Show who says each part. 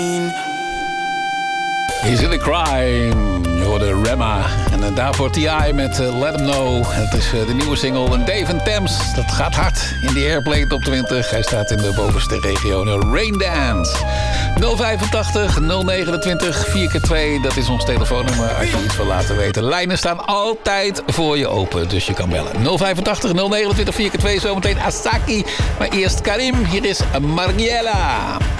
Speaker 1: Is it a crime? Je hoorde Rema. En daarvoor T.I. met Let 'Em Know. Het is de nieuwe single. En Dave Thames, dat gaat hard in de Airplay Top 20. Hij staat in de bovenste regio. Rain Dance. 085 029 4x2. Dat is ons telefoonnummer als je iets wil laten weten. Lijnen staan altijd voor je open. Dus je kan bellen. 085 029 4x2. Zometeen Asaki. Maar eerst Karim. Hier is Margiela.